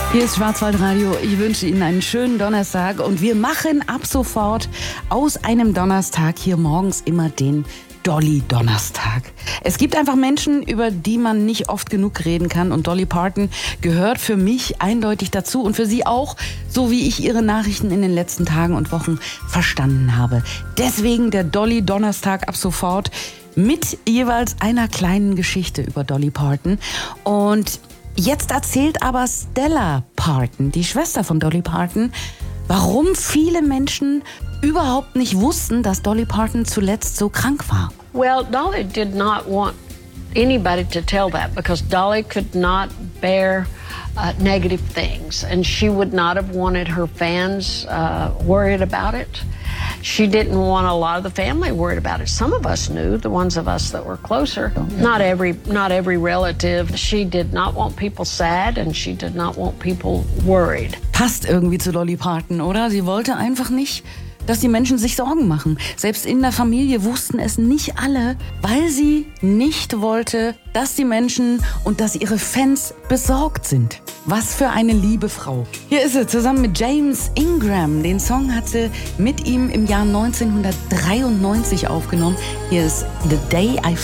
Hier ist Schwarzwaldradio. Ich wünsche Ihnen einen schönen Donnerstag und wir machen ab sofort aus einem Donnerstag hier morgens immer den Dolly-Donnerstag. Es gibt einfach Menschen, über die man nicht oft genug reden kann und Dolly Parton gehört für mich eindeutig dazu und für Sie auch, so wie ich Ihre Nachrichten in den letzten Tagen und Wochen verstanden habe. Deswegen der Dolly-Donnerstag ab sofort mit jeweils einer kleinen Geschichte über Dolly Parton. Und jetzt erzählt aber Stella Parton, die Schwester von Dolly Parton, warum viele Menschen überhaupt nicht wussten, dass Dolly Parton zuletzt so krank war. Well, Dolly did not want anybody to tell that because Dolly could not bear negative things, and she would not have wanted her fans worried about it. She didn't want a lot of the family worried about it. Some of us knew, the ones of us that were closer. Not every relative. She did not want people sad, and she did not want people worried. Passt irgendwie zu Dolly Parton, oder? Sie wollte einfach nicht, dass die Menschen sich Sorgen machen. Selbst in der Familie wussten es nicht alle, weil sie nicht wollte, dass die Menschen und dass ihre Fans besorgt sind. Was für eine liebe Frau. Hier ist sie zusammen mit James Ingram. Den Song hat sie mit ihm im Jahr 1993 aufgenommen. Hier ist The Day I